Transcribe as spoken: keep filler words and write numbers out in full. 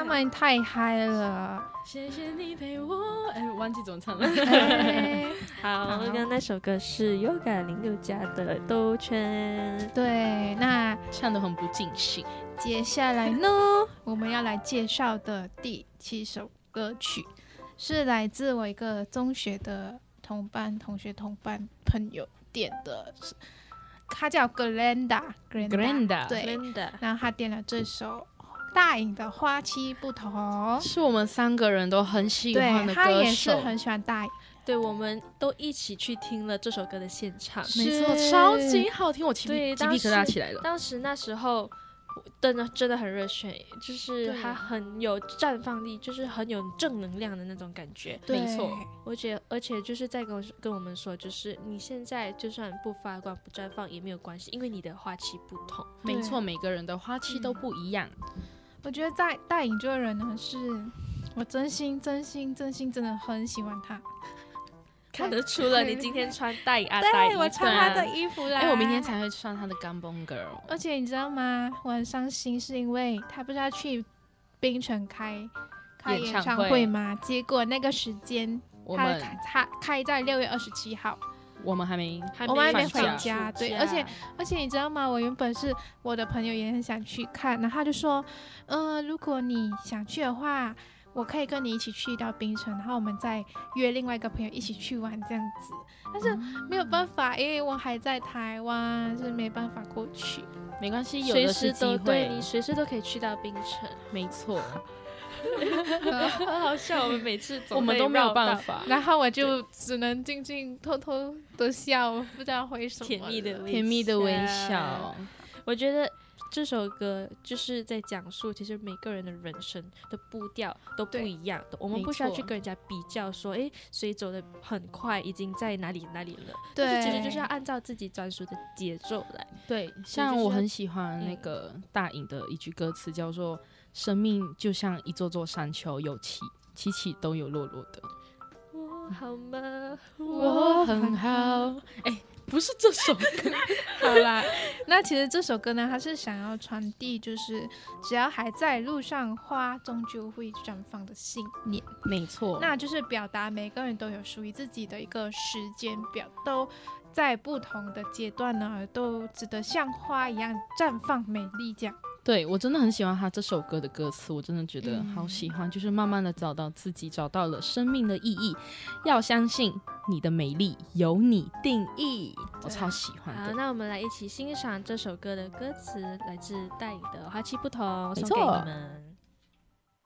们太嗨了， 谢谢你陪我。哎，忘记怎么唱了。 哎好，刚刚那首歌是 Yoga 零六加的兜圈。 对，那唱得很不尽兴。 接下来呢，我们要来介绍的第七首歌曲，是来自我一个中学的同班同学、同班朋友点的，他叫 Glenda Glenda 对， Glenda 然后他点了这首大颖的《花期不同》， 是我们三个人都很喜欢的歌手。 对，他也是很喜欢大颖， 对，我们都一起去听了这首歌的现场， 没错，超级好听，我鸡皮对鸡皮疙瘩起来了。 当时那时候真的真的很热血，就是它很有绽放力，就是很有正能量的那种感觉。 对没错， 而且而且就是在跟我跟我们说，就是你现在就算不发光不绽放也没有关系，因为你的花期不同。 没错，每个人的花期都不一样。 我觉得在大颖这个人呢，是我真心真心真心真的很喜欢他。 看得出了你今天穿大颖阿大衣服， 对，我穿他的衣服啦。 哎，我明天才会穿他的 Gambon Girl。 而且你知道吗？我很伤心，是因为他不是要去槟城开开演唱会吗？结果那个时间他我们他开在六月二十七号， 我们还没还我们还没放假回家。对，而且而且你知道吗？我原本是我的朋友也很想去看，然后他就说，呃，如果你想去的话，我可以跟你一起去到槟城，然后我们再约另外一个朋友一起去玩这样子。但是没有办法，因为我还在台湾，是没办法过去。 没关系，有随的是机时都对会。 你随时都可以去到槟城， 没错， 很好笑。我们每次总我们都没有办法法。 然后我就只能静静偷偷的笑，不知道回什么。 甜蜜的微笑甜蜜的微笑。 我觉得这首歌就是在讲述，其实每个人的人生的步调都不一样的，我们不需要去跟人家比较说，哎，谁走得很快，已经在哪里哪里了。 对， 其实就是要按照自己专属的节奏来。 对，像我很喜欢那个大颖的一句歌词，叫做“生命就像一座座山丘，有起起起都有落落的。” 我好吗？ 我很好。哎，不是这首歌。 好啦，那其实这首歌呢，它是想要传递，就是只要还在路上，花终究会绽放的信念。 没错， 那就是表达每个人都有属于自己的一个时间表，都在不同的阶段呢，都值得像花一样绽放美丽这样。 对，我真的很喜欢他这首歌的歌词，我真的觉得好喜欢，嗯、就是慢慢的找到自己，找到了生命的意义。要相信你的美丽由你定义，我超喜欢的。 好，那我们来一起欣赏这首歌的歌词，来自大颖的《花期不同》， 没错送给你们。